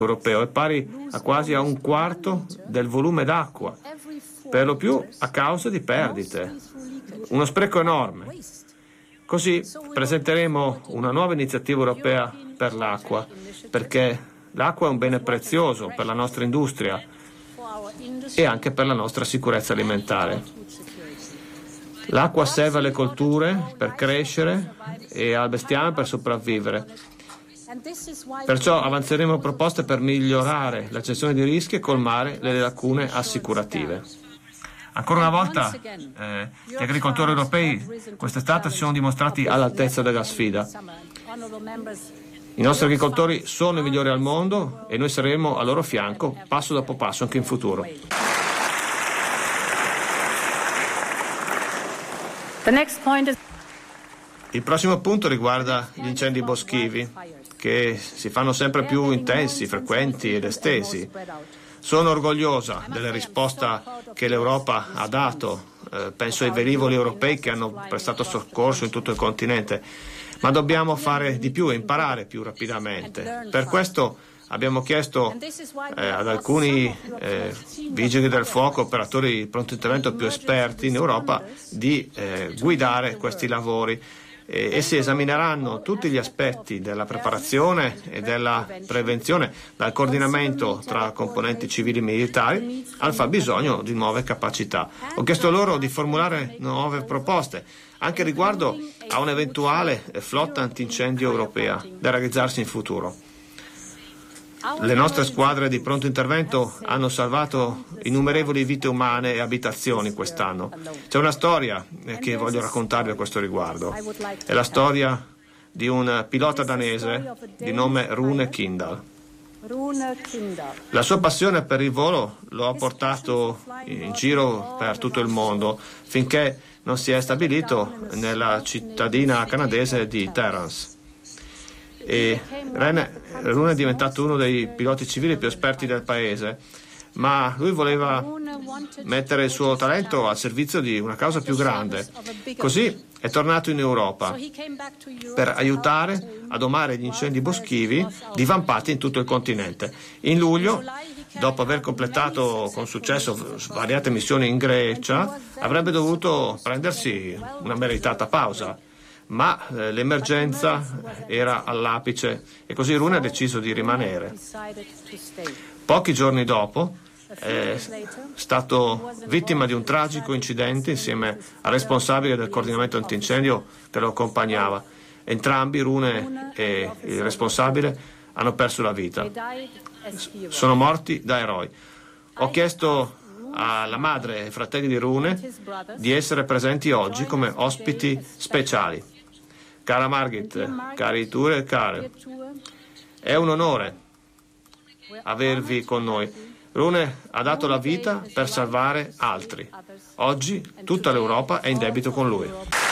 europeo è pari a quasi a un quarto del volume d'acqua, per lo più a causa di perdite. Uno spreco enorme. Così presenteremo una nuova iniziativa europea per l'acqua, perché l'acqua è un bene prezioso per la nostra industria e anche per la nostra sicurezza alimentare. L'acqua serve alle colture per crescere e al bestiame per sopravvivere. Perciò avanzeremo proposte per migliorare la gestione di rischi e colmare le lacune assicurative. Ancora una volta gli agricoltori europei quest'estate si sono dimostrati all'altezza della sfida. I nostri agricoltori sono i migliori al mondo e noi saremo al loro fianco passo dopo passo anche in futuro. Il prossimo punto riguarda gli incendi boschivi, che si fanno sempre più intensi, frequenti ed estesi. Sono orgogliosa della risposta che l'Europa ha dato, penso ai velivoli europei che hanno prestato soccorso in tutto il continente, ma dobbiamo fare di più e imparare più rapidamente. Per questo abbiamo chiesto ad alcuni vigili del fuoco, operatori di pronto intervento più esperti in Europa, di guidare questi lavori. E si esamineranno tutti gli aspetti della preparazione e della prevenzione, dal coordinamento tra componenti civili e militari al fabbisogno di nuove capacità. Ho chiesto loro di formulare nuove proposte, anche riguardo a un'eventuale flotta antincendio europea da realizzarsi in futuro. Le nostre squadre di pronto intervento hanno salvato innumerevoli vite umane e abitazioni quest'anno. C'è una storia che voglio raccontarvi a questo riguardo. È la storia di un pilota danese di nome Rune Kindal. La sua passione per il volo lo ha portato in giro per tutto il mondo finché non si è stabilito nella cittadina canadese di Terrance. E Rune è diventato uno dei piloti civili più esperti del paese, ma lui voleva mettere il suo talento al servizio di una causa più grande. Così è tornato in Europa per aiutare a domare gli incendi boschivi divampati in tutto il continente. In luglio, dopo aver completato con successo svariate missioni in Grecia, avrebbe dovuto prendersi una meritata pausa. Ma l'emergenza era all'apice e così Rune ha deciso di rimanere. Pochi giorni dopo è stato vittima di un tragico incidente insieme al responsabile del coordinamento antincendio che lo accompagnava. Entrambi, Rune e il responsabile, hanno perso la vita. Sono morti da eroi. Ho chiesto alla madre e ai fratelli di Rune di essere presenti oggi come ospiti speciali. Cara Margit, cari Ture e care, è un onore avervi con noi. Rune ha dato la vita per salvare altri. Oggi tutta l'Europa è in debito con lui.